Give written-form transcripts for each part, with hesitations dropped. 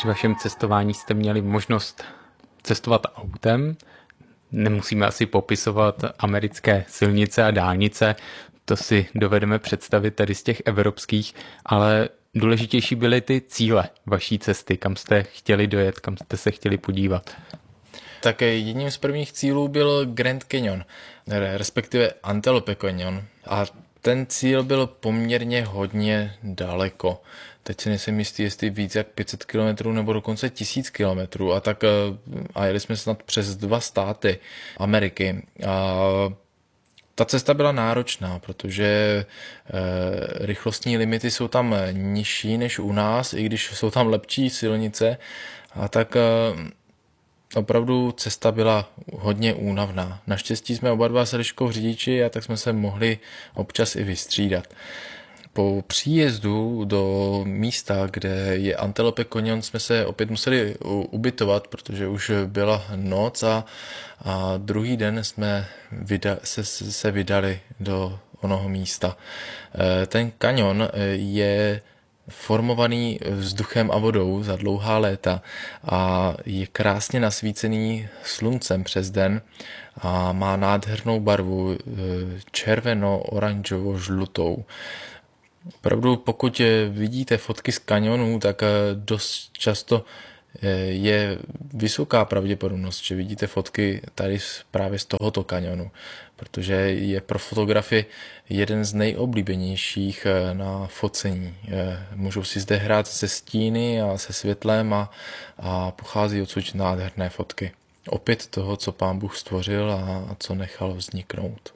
při vašem cestování jste měli možnost cestovat autem. Nemusíme asi popisovat americké silnice a dálnice, to si dovedeme představit tady z těch evropských, ale důležitější byly ty cíle vaší cesty, kam jste chtěli dojet, kam jste se chtěli podívat. Tak jedním z prvních cílů byl Grand Canyon, respektive Antelope Canyon. A ten cíl byl poměrně hodně daleko. Teď si nejsem jistý, jestli víc jak 500 km nebo dokonce 1000 km. A jeli jsme snad přes 2 státy Ameriky. A ta cesta byla náročná, protože rychlostní limity jsou tam nižší než u nás, i když jsou tam lepší silnice. A tak opravdu cesta byla hodně únavná. Naštěstí jsme oba dva s Eliškou řidiči a tak jsme se mohli občas i vystřídat. Po příjezdu do místa, kde je Antelope Canyon, jsme se opět museli ubytovat, protože už byla noc a druhý den jsme se vydali do onoho místa. Ten kanion je formovaný vzduchem a vodou za dlouhá léta a je krásně nasvícený sluncem přes den a má nádhernou barvu červeno-oranžovo-žlutou. Opravdu, pokud vidíte fotky z kanionu, tak dost často je vysoká pravděpodobnost, že vidíte fotky tady právě z tohoto kanionu, protože je pro fotografy jeden z nejoblíbenějších na focení. Můžou si zde hrát se stíny a se světlem a pochází odsud nádherné fotky. Opět toho, co Pán Bůh stvořil a co nechal vzniknout.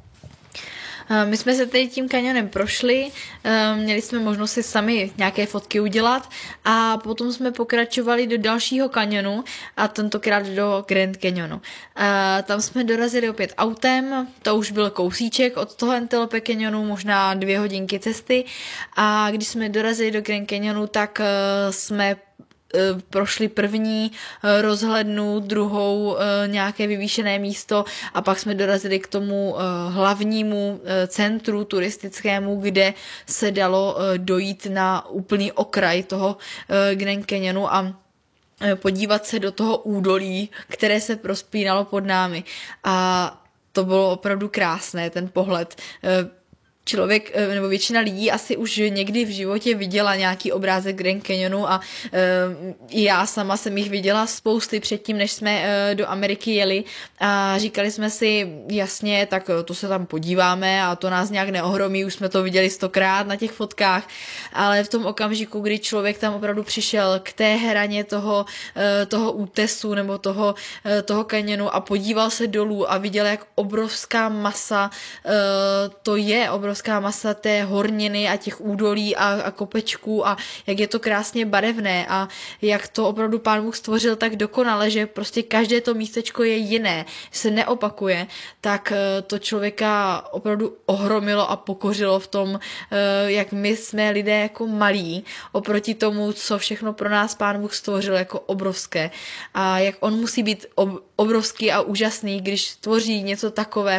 My jsme se tady tím kanionem prošli, měli jsme možnost si sami nějaké fotky udělat a potom jsme pokračovali do dalšího kanionu a tentokrát do Grand Canyonu. Tam jsme dorazili opět autem, to už byl kousíček od toho Antelope Canyonu, možná 2 hodinky cesty a když jsme dorazili do Grand Canyonu, tak jsme prošli první rozhlednu, druhou nějaké vyvýšené místo a pak jsme dorazili k tomu hlavnímu centru turistickému, kde se dalo dojít na úplný okraj toho Grand Canyonu a podívat se do toho údolí, které se prospínalo pod námi. A to bylo opravdu krásné, ten pohled. Člověk, nebo většina lidí asi už někdy v životě viděla nějaký obrázek Grand Canyonu a já sama jsem jich viděla spousty předtím, než jsme do Ameriky jeli a říkali jsme si jasně, tak to se tam podíváme a to nás nějak neohromí, už jsme to viděli 100krát na těch fotkách, ale v tom okamžiku, kdy člověk tam opravdu přišel k té hraně toho útesu nebo toho kanionu a podíval se dolů a viděl, jak obrovská masa to je, obrovská masa té horniny a těch údolí a kopečků a jak je to krásně barevné a jak to opravdu Pán Bůh stvořil tak dokonale, že prostě každé to místečko je jiné, se neopakuje, tak to člověka opravdu ohromilo a pokořilo v tom, jak my jsme lidé jako malí oproti tomu, co všechno pro nás Pán Bůh stvořil jako obrovské a jak on musí být obrovský a úžasný, když tvoří něco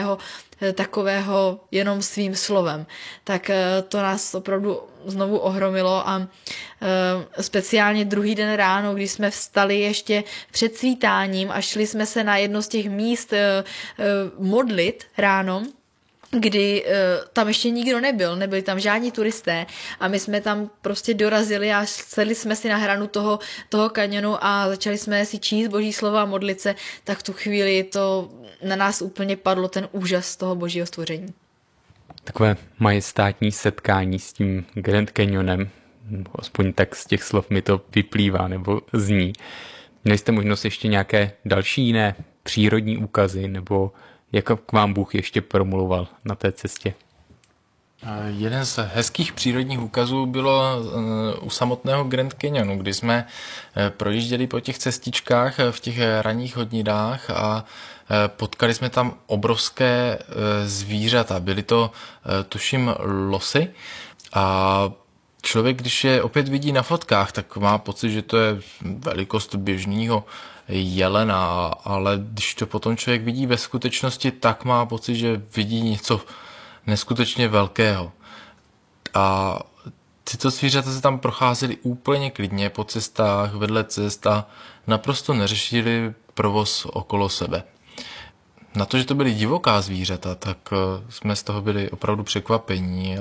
takového jenom svým slovem. Tak to nás opravdu znovu ohromilo a speciálně druhý den ráno, když jsme vstali ještě před svítáním a šli jsme se na jedno z těch míst modlit ráno, kdy tam ještě nikdo nebyli tam žádní turisté a my jsme tam prostě dorazili a sedli jsme si na hranu toho kanionu a začali jsme si číst Boží slova a modlit se, tak v tu chvíli to na nás úplně padlo ten úžas toho Božího stvoření. Takové majestátní setkání s tím Grand Canyonem, aspoň tak z těch slov mi to vyplývá nebo zní. Měli jste možnost ještě nějaké další jiné přírodní úkazy nebo jak k vám Bůh ještě promluval na té cestě? Jeden z hezkých přírodních úkazů bylo u samotného Grand Canyonu, kdy jsme projížděli po těch cestičkách v těch ranních hodinách a potkali jsme tam obrovské zvířata. Byly to, tuším, losy a člověk, když je opět vidí na fotkách, tak má pocit, že to je velikost běžného jelena, ale když to potom člověk vidí ve skutečnosti, tak má pocit, že vidí něco neskutečně velkého. A Tyto zvířata se tam procházely úplně klidně po cestách, vedle cest a naprosto neřešili provoz okolo sebe. Na to, že to byly divoká zvířata, tak jsme z toho byli opravdu překvapení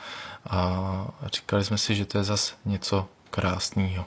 a říkali jsme si, že to je zas něco krásného.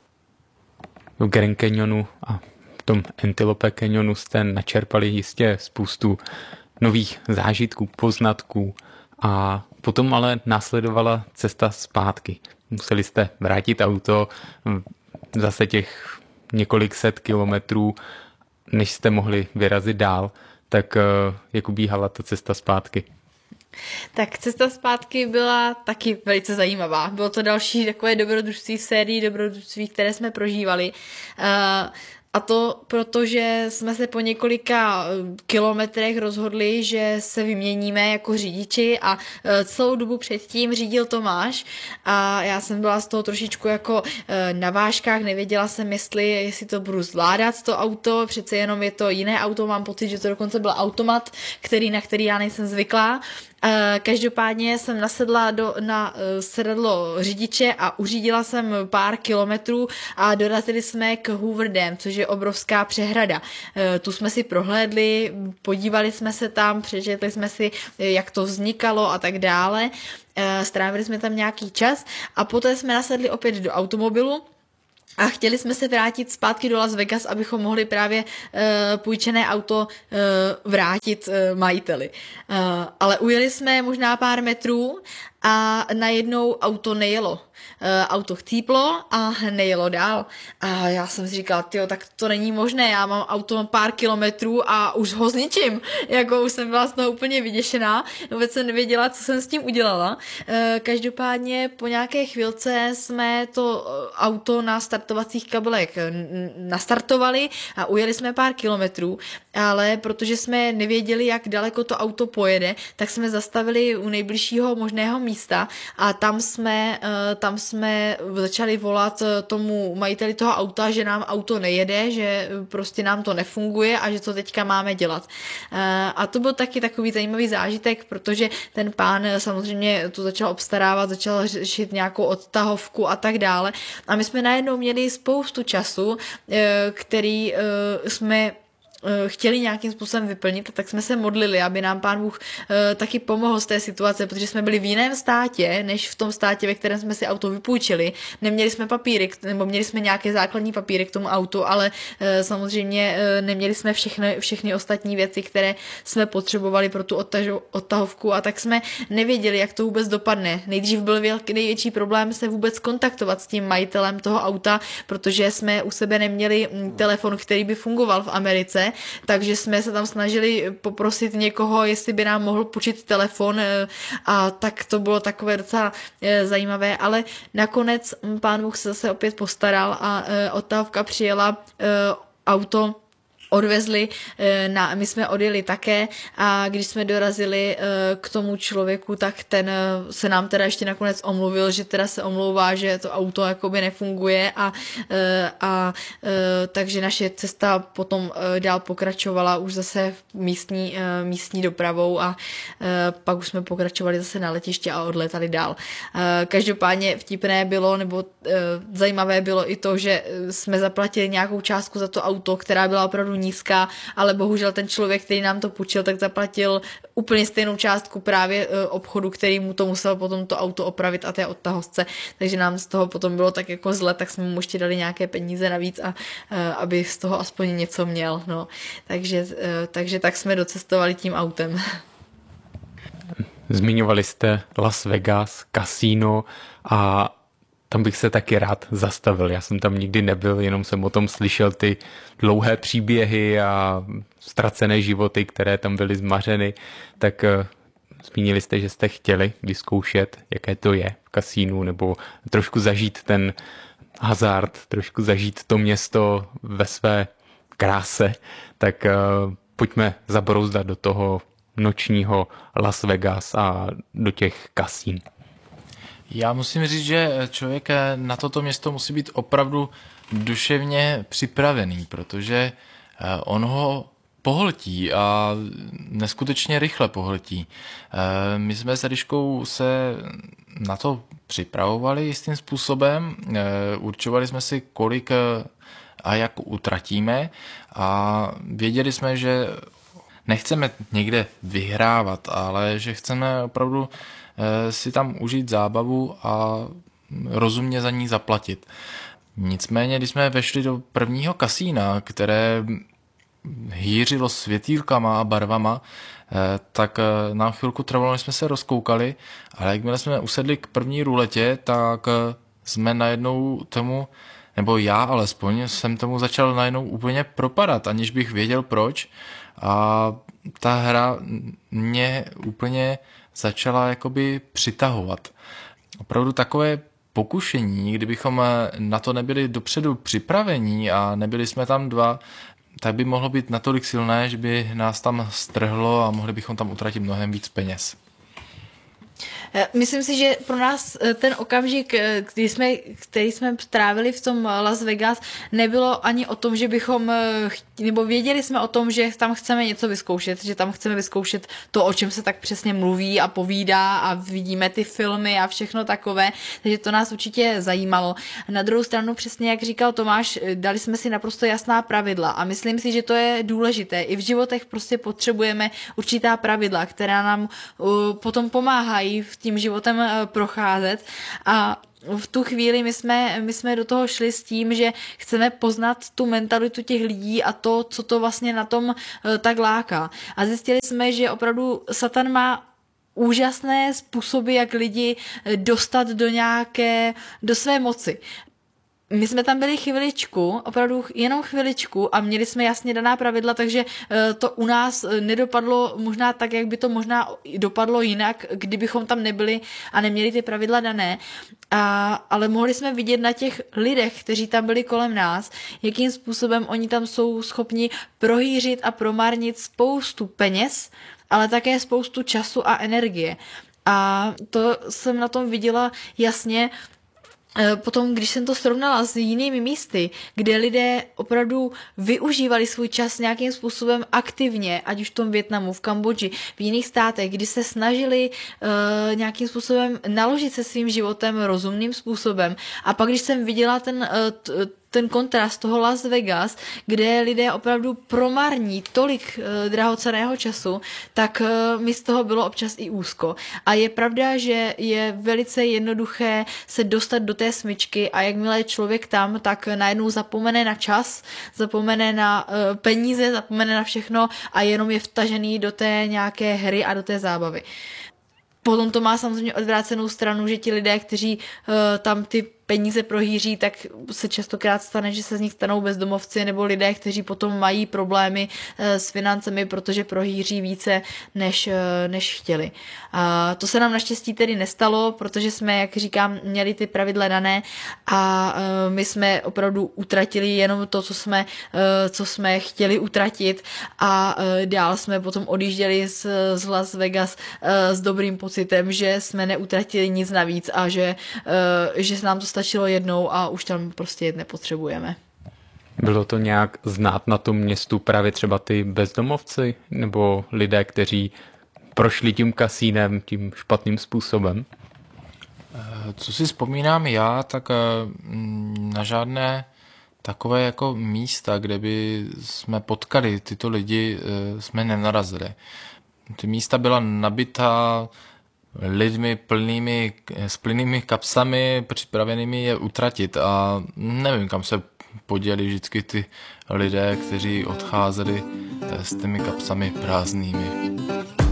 V Grand Canyonu a v tom Antelope Canyonu jste načerpali jistě spoustu nových zážitků, poznatků a potom ale následovala cesta zpátky. Museli jste vrátit auto zase těch několik set kilometrů, než jste mohli vyrazit dál. Tak jak ubíhala ta cesta zpátky? Tak cesta zpátky byla taky velice zajímavá. Bylo to další takové dobrodružství v sérii dobrodružství, které jsme prožívali. A to proto, že jsme se po několika kilometrech rozhodli, že se vyměníme jako řidiči a celou dobu předtím řídil Tomáš a já jsem byla z toho trošičku jako na vážkách, nevěděla jsem, jestli to budu zvládat, to auto, přece jenom je to jiné auto, mám pocit, že to dokonce byl automat, na který já nejsem zvyklá. Každopádně jsem nasedla na sedadlo řidiče a uřídila jsem pár kilometrů a dorazili jsme k Hoover Dam, což je obrovská přehrada. Tu jsme si prohlédli, podívali jsme se tam, přečetli jsme si, jak to vznikalo a tak dále. Strávili jsme tam nějaký čas a poté jsme nasedli opět do automobilu a chtěli jsme se vrátit zpátky do Las Vegas, abychom mohli právě půjčené auto vrátit majiteli. Ale ujeli jsme možná pár metrů a najednou auto nejelo. Auto chcíplo a nejelo dál. A já jsem si říkala, tak to není možné, já mám auto pár kilometrů a už ho zničím. Jako už jsem byla z toho úplně vyděšená, vůbec jsem nevěděla, co jsem s tím udělala. Každopádně po nějaké chvilce jsme to auto na startovacích kabelech nastartovali a ujeli jsme pár kilometrů, ale protože jsme nevěděli, jak daleko to auto pojede, tak jsme zastavili u nejbližšího možného místa a tam jsme začali volat tomu majiteli toho auta, že nám auto nejede, že prostě nám to nefunguje a že co teďka máme dělat. A to byl taky takový zajímavý zážitek, protože ten pán samozřejmě to začal obstarávat, začal řešit nějakou odtahovku a tak dále. A my jsme najednou měli spoustu času, který jsme chtěli nějakým způsobem vyplnit, tak jsme se modlili, aby nám Pán Bůh taky pomohl z té situace, protože jsme byli v jiném státě, než v tom státě, ve kterém jsme si auto vypůjčili. Neměli jsme papíry, nebo měli jsme nějaké základní papíry k tomu autu, ale samozřejmě neměli jsme všechny ostatní věci, které jsme potřebovali pro tu odtahovku a tak jsme nevěděli, jak to vůbec dopadne. Nejdřív byl největší problém se vůbec kontaktovat s tím majitelem toho auta, protože jsme u sebe neměli telefon, který by fungoval v Americe, takže jsme se tam snažili poprosit někoho, jestli by nám mohl půjčit telefon a tak to bylo takové docela zajímavé, ale nakonec Pán Bůh se zase opět postaral a odtahovka přijela, auto odvezli, my jsme odjeli také a když jsme dorazili k tomu člověku, tak ten se nám teda ještě nakonec omluvil, že teda se omlouvá, že to auto jakoby nefunguje a takže naše cesta potom dál pokračovala už zase místní dopravou a pak už jsme pokračovali zase na letiště a odletali dál. Každopádně vtipné bylo, nebo zajímavé bylo i to, že jsme zaplatili nějakou částku za to auto, která byla opravdu nízká, ale bohužel ten člověk, který nám to půjčil, tak zaplatil úplně stejnou částku právě obchodu, který mu to musel potom to auto opravit a té odtahovce, takže nám z toho potom bylo tak jako zle, tak jsme mu ještě dali nějaké peníze navíc a aby z toho aspoň něco měl, no. Takže tak jsme docestovali tím autem. Zmiňovali jste Las Vegas, kasíno a tam bych se taky rád zastavil. Já jsem tam nikdy nebyl, jenom jsem o tom slyšel ty dlouhé příběhy a ztracené životy, které tam byly zmařeny. Tak zmínili jste, že jste chtěli vyzkoušet, jaké to je v kasínu, nebo trošku zažít ten hazard, trošku zažít to město ve své kráse. Tak pojďme zabrouzdat do toho nočního Las Vegas a do těch kasín. Já musím říct, že člověk na toto město musí být opravdu duševně připravený, protože on ho pohltí a neskutečně rychle pohltí. My jsme s Eliškou se na to připravovali jistým způsobem, určovali jsme si, kolik a jak utratíme a věděli jsme, že nechceme někde vyhrávat, ale že chceme opravdu si tam užít zábavu a rozumně za ní zaplatit. Nicméně, když jsme vešli do prvního kasína, které hýřilo světýlkama a barvama, tak nám chvilku trvalo, než jsme se rozkoukali, ale jakmile jsme usedli k první ruletě, tak jsme najednou tomu, nebo já alespoň, jsem tomu začal najednou úplně propadat, aniž bych věděl proč. A ta hra mě úplně začala jakoby přitahovat. Opravdu takové pokušení, kdybychom na to nebyli dopředu připravení a nebyli jsme tam dva, tak by mohlo být natolik silné, že by nás tam strhlo a mohli bychom tam utratit mnohem víc peněz. Myslím si, že pro nás ten okamžik, který jsme trávili v tom Las Vegas, nebylo ani o tom, že bychom, nebo věděli jsme o tom, že tam chceme něco vyzkoušet, že tam chceme vyzkoušet to, o čem se tak přesně mluví a povídá a vidíme ty filmy a všechno takové, takže to nás určitě zajímalo. Na druhou stranu přesně, jak říkal Tomáš, dali jsme si naprosto jasná pravidla a myslím si, že to je důležité. I v životech prostě potřebujeme určitá pravidla, která nám potom pomáhají tím životem procházet a v tu chvíli my jsme do toho šli s tím, že chceme poznat tu mentalitu těch lidí a to, co to vlastně na tom tak láká. A zjistili jsme, že opravdu Satan má úžasné způsoby, jak lidi dostat do své moci. My jsme tam byli chviličku, opravdu jenom chviličku a měli jsme jasně daná pravidla, takže to u nás nedopadlo možná tak, jak by to možná dopadlo jinak, kdybychom tam nebyli a neměli ty pravidla dané. Ale mohli jsme vidět na těch lidech, kteří tam byli kolem nás, jakým způsobem oni tam jsou schopni prohýřit a promarnit spoustu peněz, ale také spoustu času a energie. A to jsem na tom viděla jasně. Potom, když jsem to srovnala s jinými místy, kde lidé opravdu využívali svůj čas nějakým způsobem aktivně, ať už v tom Vietnamu, v Kambodži, v jiných státech, kdy se snažili nějakým způsobem naložit se svým životem rozumným způsobem. A pak, když jsem viděla ten kontrast toho Las Vegas, kde lidé opravdu promarní tolik drahocenného času, tak mi z toho bylo občas i úzko. A je pravda, že je velice jednoduché se dostat do té smyčky a jakmile je člověk tam, tak najednou zapomene na čas, zapomene na peníze, zapomene na všechno a jenom je vtažený do té nějaké hry a do té zábavy. Potom to má samozřejmě odvrácenou stranu, že ti lidé, kteří tam ty peníze prohýří, tak se častokrát stane, že se z nich stanou bezdomovci nebo lidé, kteří potom mají problémy s financemi, protože prohýří více, než chtěli. A to se nám naštěstí tedy nestalo, protože jsme, jak říkám, měli ty pravidla dané a my jsme opravdu utratili jenom to, co jsme chtěli utratit a dál jsme potom odjížděli z Las Vegas s dobrým pocitem, že jsme neutratili nic navíc a že se nám to stačilo jednou a už tam prostě jet nepotřebujeme. Bylo to nějak znát na tom městu právě třeba ty bezdomovci nebo lidé, kteří prošli tím kasínem tím špatným způsobem? Co si vzpomínám já, tak na žádné takové jako místa, kde by jsme potkali tyto lidi, jsme nenarazili. Ty místa byla nabitá lidmi s plnými kapsami, připravenými je utratit a nevím, kam se poděli vždycky ty lidé, kteří odcházeli s těmi kapsami prázdnými.